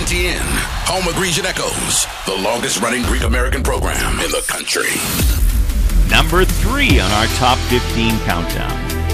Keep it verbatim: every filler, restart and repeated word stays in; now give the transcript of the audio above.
T N, home of Grecian Echoes, the longest-running Greek-American program in the country. Number three on our top fifteen countdown.